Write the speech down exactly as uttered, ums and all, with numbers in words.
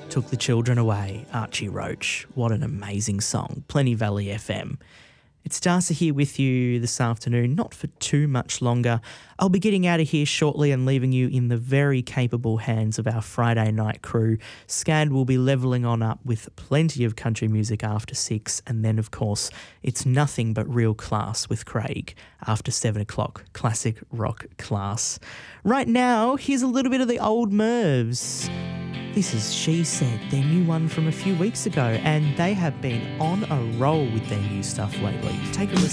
Took the Children Away, Archie Roach. What an amazing song. Plenty Valley F M. It's Darcy here with you this afternoon, not for too much longer. I'll be getting out of here shortly and leaving you in the very capable hands of our Friday night crew. Scad will be levelling on up with plenty of country music after six, and then, of course, it's nothing but real class with Craig after seven o'clock. Classic rock class. Right now, here's a little bit of the old Mervs. This is She Said, their new one from a few weeks ago, and they have been on a roll with their new stuff lately. Take a listen.